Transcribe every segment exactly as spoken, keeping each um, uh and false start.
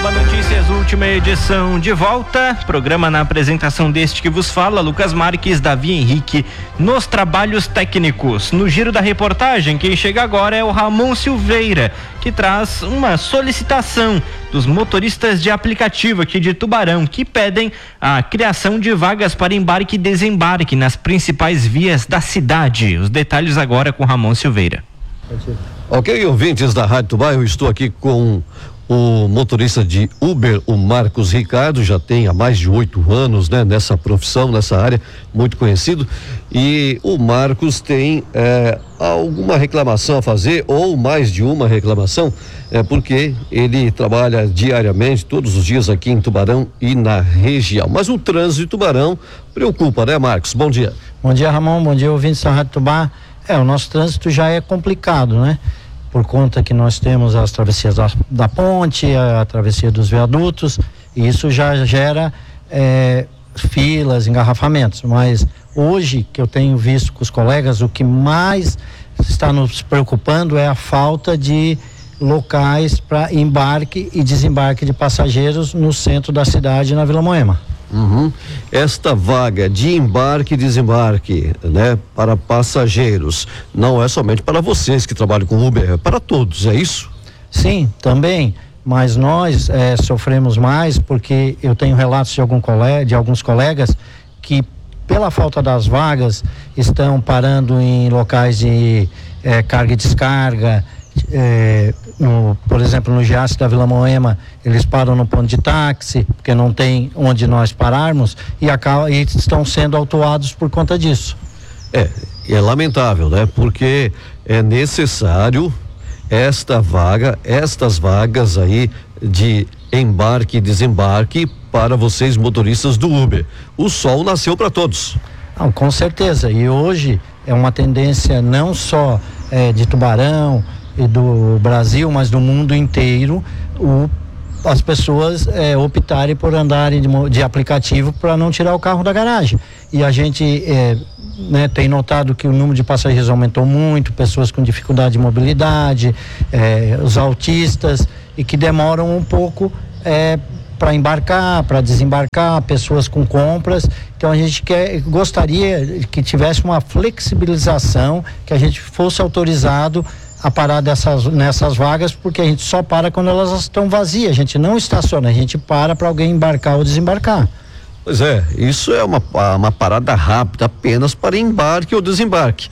Samba Notícias, última edição de volta. Programa na apresentação deste que vos fala, Lucas Marques, Davi Henrique, nos trabalhos técnicos. No giro da reportagem, quem chega agora é o Ramon Silveira, que traz uma solicitação dos motoristas de aplicativo aqui de Tubarão, que pedem a criação de vagas para embarque e desembarque nas principais vias da cidade. Os detalhes agora com Ramon Silveira. Ok, ouvintes da Rádio Tubarão, eu estou aqui com o motorista de Uber, o Marcos Ricardo, já tem há mais de oito anos, né, nessa profissão, nessa área, muito conhecido. E o Marcos tem é, alguma reclamação a fazer, ou mais de uma reclamação, é, porque ele trabalha diariamente, todos os dias aqui em Tubarão e na região. Mas o trânsito de Tubarão preocupa, né, Marcos? Bom dia. Bom dia, Ramon. Bom dia, ouvintes da Rádio Tubarão. É, o nosso trânsito já é complicado, né? Por conta que nós temos as travessias da, da ponte, a, a travessia dos viadutos, e isso já gera é, filas, engarrafamentos. Mas hoje, que eu tenho visto com os colegas, o que mais está nos preocupando é a falta de locais para embarque e desembarque de passageiros no centro da cidade, na Vila Moema. Uhum. Esta vaga de embarque e desembarque, né, para passageiros, não é somente para vocês que trabalham com Uber, é para todos, é isso? Sim, também, mas nós é, sofremos mais porque eu tenho relatos de, algum colega, de alguns colegas que, pela falta das vagas, estão parando em locais de é, carga e descarga. É, no, por exemplo, no Giasse da Vila Moema, eles param no ponto de táxi, porque não tem onde nós pararmos, e, acaba, e estão sendo autuados por conta disso. É, é lamentável, né? Porque é necessário esta vaga, estas vagas aí de embarque e desembarque para vocês motoristas do Uber. O sol nasceu para todos. Não, com certeza, e hoje é uma tendência não só é, de Tubarão e do Brasil, mas do mundo inteiro, o, as pessoas é, optarem por andarem de, de aplicativo para não tirar o carro da garagem. E a gente é, né, tem notado que o número de passageiros aumentou muito, pessoas com dificuldade de mobilidade, é, os autistas, e que demoram um pouco é, para embarcar, para desembarcar, pessoas com compras. Então a gente quer, gostaria que tivesse uma flexibilização, que a gente fosse autorizado a parar dessas, nessas vagas, porque a gente só para quando elas estão vazias, a gente não estaciona, a gente para para alguém embarcar ou desembarcar. Pois é, isso é uma, uma parada rápida apenas para embarque ou desembarque.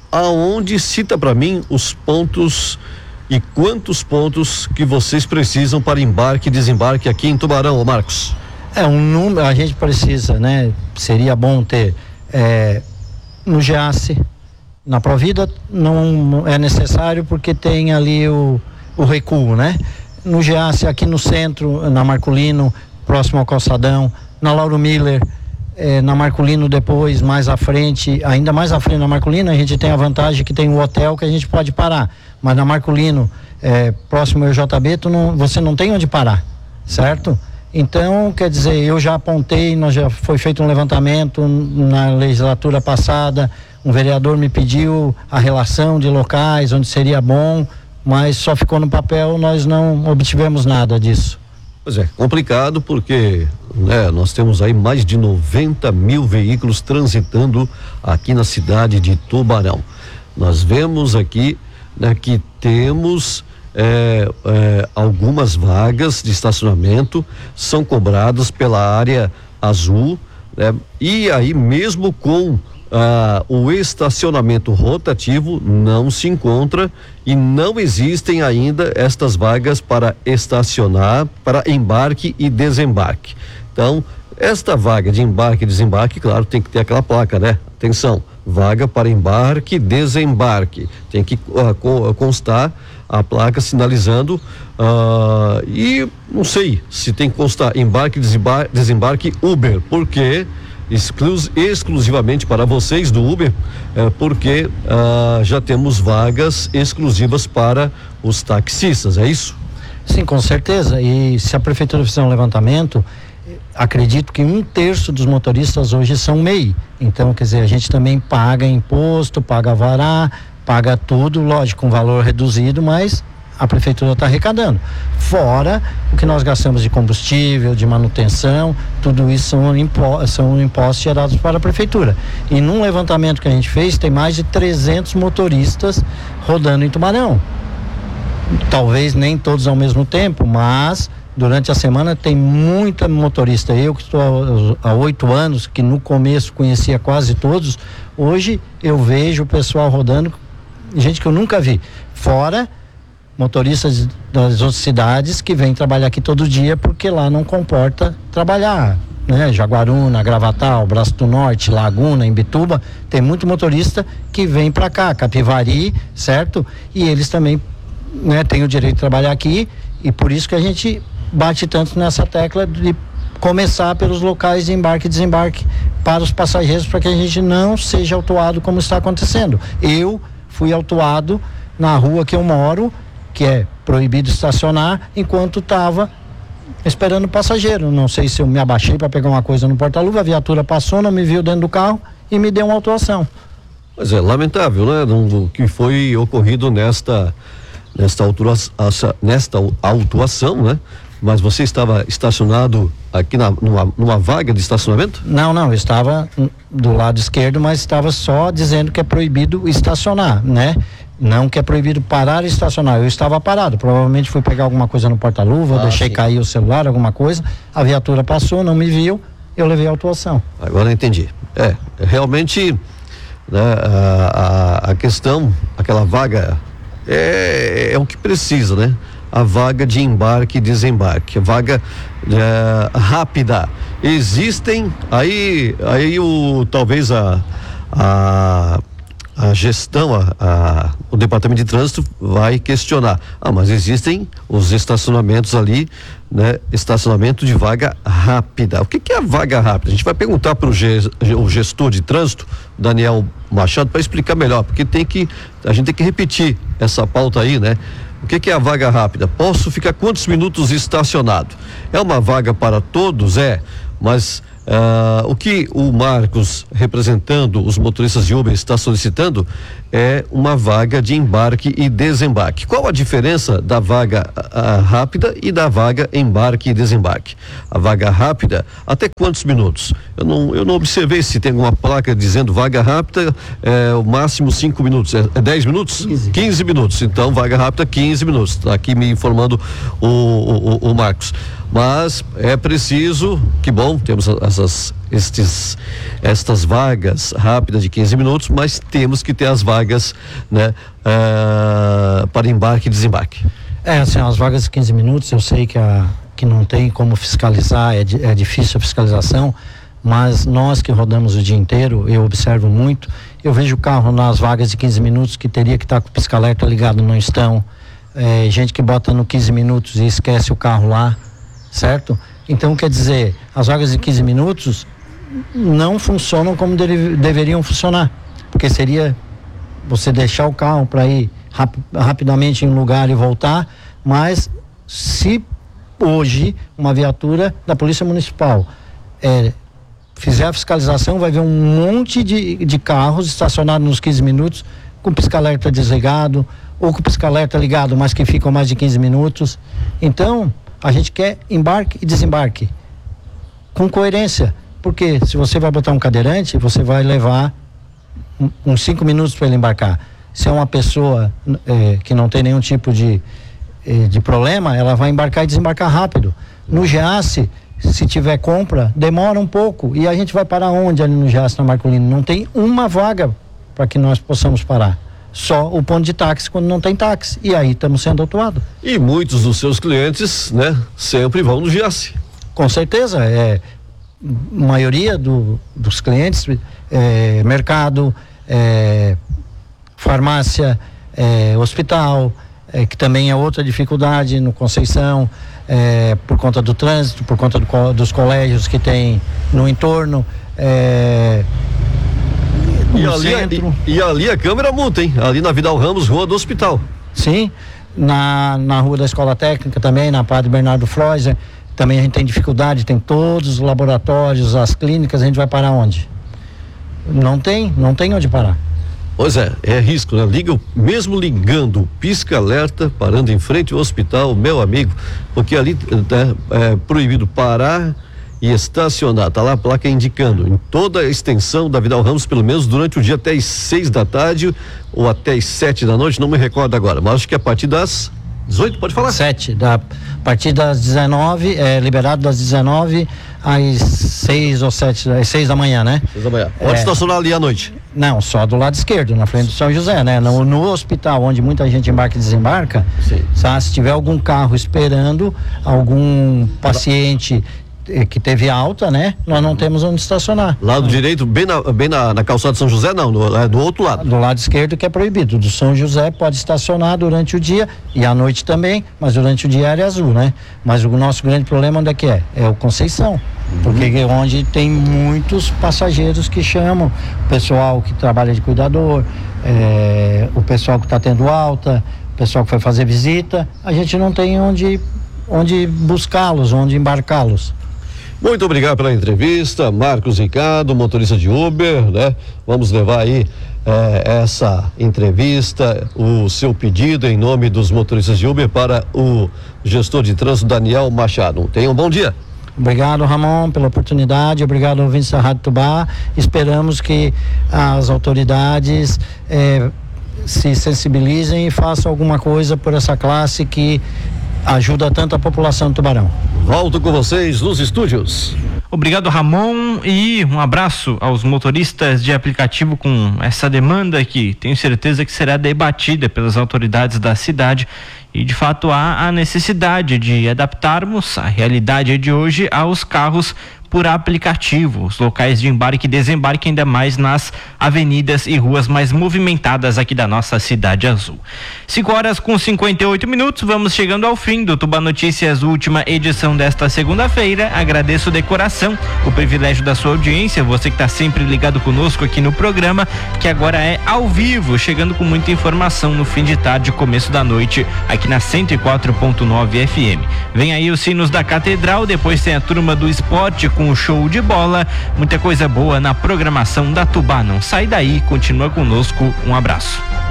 Aonde cita para mim os pontos e quantos pontos que vocês precisam para embarque e desembarque aqui em Tubarão, ô Marcos? É um número, a gente precisa, né? Seria bom ter é, no Giasse. Na Provida não é necessário porque tem ali o, o recuo, né? No Giasse, aqui no centro, na Marculino, próximo ao calçadão, na Lauro Miller, eh, na Marculino depois, mais à frente, ainda mais à frente na Marculino, a gente tem a vantagem que tem o hotel que a gente pode parar, mas na Marculino, eh, próximo ao J B, tu não, você não tem onde parar, certo? Então, quer dizer, eu já apontei, nós já foi feito um levantamento na legislatura passada, um vereador me pediu a relação de locais onde seria bom, mas só ficou no papel, nós não obtivemos nada disso. Pois é, complicado porque, né, nós temos aí mais de noventa mil veículos transitando aqui na cidade de Tubarão. Nós vemos aqui, né, que temos é, é, algumas vagas de estacionamento são cobradas pela área azul, né, e aí mesmo com Ah, o estacionamento rotativo não se encontra e não existem ainda estas vagas para estacionar, para embarque e desembarque. Então, esta vaga de embarque e desembarque, claro, tem que ter aquela placa, né? Atenção, vaga para embarque e desembarque. Tem que uh, constar a placa sinalizando uh, e não sei se tem que constar embarque e desembarque, desembarque Uber, porque Exclus, exclusivamente para vocês do Uber, é, porque ah, já temos vagas exclusivas para os taxistas, é isso? Sim, com certeza. E se a prefeitura fizer um levantamento, acredito que um terço dos motoristas hoje são M E I. Então, quer dizer, a gente também paga imposto, paga vará, paga tudo, lógico, com valor reduzido, mas a prefeitura está arrecadando. Fora o que nós gastamos de combustível, de manutenção, tudo isso são, impo são impostos gerados para a prefeitura. E num levantamento que a gente fez, tem mais de trezentos motoristas rodando em Tubarão. Talvez nem todos ao mesmo tempo, mas durante a semana tem muita motorista. Eu que estou há oito anos, que no começo conhecia quase todos, hoje eu vejo o pessoal rodando, gente que eu nunca vi. Fora motoristas das outras cidades que vêm trabalhar aqui todo dia, porque lá não comporta trabalhar, né? Jaguaruna, Gravatal, Braço do Norte, Laguna, Imbituba, tem muito motorista que vem para cá, Capivari, certo? E eles também, né, têm o direito de trabalhar aqui, e por isso que a gente bate tanto nessa tecla de começar pelos locais de embarque e desembarque para os passageiros, para que a gente não seja autuado como está acontecendo. Eu fui autuado na rua que eu moro, que é proibido estacionar, enquanto estava esperando o passageiro. Não sei se eu me abaixei para pegar uma coisa no porta-luva, a viatura passou, não me viu dentro do carro e me deu uma autuação. Mas é lamentável, né? O que foi ocorrido nesta nesta autuação, nesta autuação, né? Mas você estava estacionado aqui na, numa, numa vaga de estacionamento? Não, não, eu estava do lado esquerdo, mas estava só dizendo que é proibido estacionar, né? Não que é proibido parar e estacionar. Eu estava parado, provavelmente fui pegar alguma coisa no porta-luva, ah, deixei sim. cair o celular, alguma coisa, a viatura passou, não me viu, eu levei a autuação. Agora eu entendi. É, realmente, né, a, a, a questão, aquela vaga é, é o que precisa, né? A vaga de embarque e desembarque, a vaga é, rápida. Existem aí, aí o talvez a a, a gestão, a, a, o departamento de trânsito vai questionar. Ah, mas existem os estacionamentos ali, né? Estacionamento de vaga rápida. O que que é a vaga rápida? A gente vai perguntar para o gestor de trânsito, Daniel Machado, para explicar melhor, porque tem que a gente tem que repetir essa pauta aí, né? O que que é a vaga rápida? Posso ficar quantos minutos estacionado? É uma vaga para todos? É, mas uh, o que o Marcos, representando os motoristas de Uber, está solicitando é uma vaga de embarque e desembarque. Qual a diferença da vaga uh, rápida e da vaga embarque e desembarque? A vaga rápida, até quantos minutos? Eu não, eu não observei se tem alguma placa dizendo vaga rápida, é o máximo cinco minutos, é, é dez minutos? quinze. quinze minutos, então vaga rápida quinze minutos, está aqui me informando o, o, o Marcos. Mas é preciso, que bom, temos essas, estes, estas vagas rápidas de quinze minutos, mas temos que ter as vagas, né, uh, para embarque e desembarque. É, assim, as vagas de quinze minutos, eu sei que, a, que não tem como fiscalizar, é, é difícil a fiscalização, mas nós que rodamos o dia inteiro, eu observo muito, eu vejo o carro nas vagas de quinze minutos que teria que estar com o pisca-alerta ligado, não estão, é, gente que bota no quinze minutos e esquece o carro lá, certo? Então, quer dizer, as vagas de quinze minutos não funcionam como deve, deveriam funcionar, porque seria você deixar o carro para ir rap, rapidamente em um lugar e voltar, mas se hoje uma viatura da Polícia Municipal é, fizer a fiscalização, vai ver um monte de, de carros estacionados nos quinze minutos com o pisca-alerta desligado ou com o pisca-alerta ligado, mas que ficam mais de quinze minutos. Então, a gente quer embarque e desembarque com coerência, porque se você vai botar um cadeirante, você vai levar um, uns cinco minutos para ele embarcar. Se é uma pessoa é, que não tem nenhum tipo de, é, de problema, ela vai embarcar e desembarcar rápido. No Geasse, se tiver compra, demora um pouco, e a gente vai parar onde ali no Geasse, na Marcolino? Não tem uma vaga para que nós possamos parar. Só o ponto de táxi quando não tem táxi, e aí estamos sendo autuados. E muitos dos seus clientes, né, sempre vão no Geasse. Com certeza, é, a maioria do, dos clientes, é, mercado, é, farmácia, é, hospital, é, que também é outra dificuldade no Conceição, é, por conta do trânsito, por conta do, dos colégios que tem no entorno, é, E ali, e, e ali a câmera multa, hein? Ali na Vidal Ramos, rua do hospital. Sim, na, na rua da Escola Técnica também, na Padre Bernardo Freuser, também a gente tem dificuldade, tem todos os laboratórios, as clínicas, a gente vai parar onde? Não tem, não tem onde parar. Pois é, é risco, né? Liga, mesmo ligando, pisca-alerta, parando em frente ao hospital, meu amigo, porque ali né, é proibido parar e estacionar, tá lá a placa indicando, em toda a extensão da Vidal Ramos, pelo menos durante o dia até as seis da tarde ou até as sete da noite, não me recordo agora, mas acho que a partir das dezoito, pode falar? Sete, da, a partir das dezenove, é liberado das dezenove às seis ou sete, às seis da manhã, né? Seis da manhã. Pode é, estacionar ali à noite? Não, só do lado esquerdo, na frente do São José, né? No, no hospital, onde muita gente embarca e desembarca, sabe, se tiver algum carro esperando, algum paciente que teve alta, né? Nós não temos onde estacionar. Lado hum. direito, bem na, bem na, na calçada de São José, não, no, é do outro lado. Do lado esquerdo que é proibido. Do São José pode estacionar durante o dia e à noite também, mas durante o dia é área azul, né? Mas o nosso grande problema onde é que é? É o Conceição. Uhum. Porque é onde tem muitos passageiros que chamam, o pessoal que trabalha de cuidador, é, o pessoal que está tendo alta, o pessoal que foi fazer visita, a gente não tem onde, onde buscá-los, onde embarcá-los. Muito obrigado pela entrevista, Marcos Ricardo, motorista de Uber, né? Vamos levar aí eh, essa entrevista, o seu pedido em nome dos motoristas de Uber para o gestor de trânsito Daniel Machado. Tenham um bom dia. Obrigado, Ramon, pela oportunidade, obrigado, ouvintes da Rádio Tubá. Esperamos que as autoridades eh, se sensibilizem e façam alguma coisa por essa classe que ajuda tanto a população do Tubarão. Volto com vocês nos estúdios. Obrigado, Ramon, e um abraço aos motoristas de aplicativo com essa demanda que tenho certeza que será debatida pelas autoridades da cidade. E de fato há a necessidade de adaptarmos a realidade de hoje aos carros por aplicativo, os locais de embarque e desembarque, ainda mais nas avenidas e ruas mais movimentadas aqui da nossa cidade azul. cinco horas com cinquenta e oito minutos, vamos chegando ao fim do Tubá Notícias, última edição desta segunda-feira. Agradeço de coração o privilégio da sua audiência, você que está sempre ligado conosco aqui no programa, que agora é ao vivo, chegando com muita informação no fim de tarde, começo da noite, aqui na cento e quatro ponto nove F M. Vem aí os sinos da Catedral, depois tem a turma do esporte com o show de bola, muita coisa boa na programação da Tubá. Não sai daí, continua conosco, um abraço.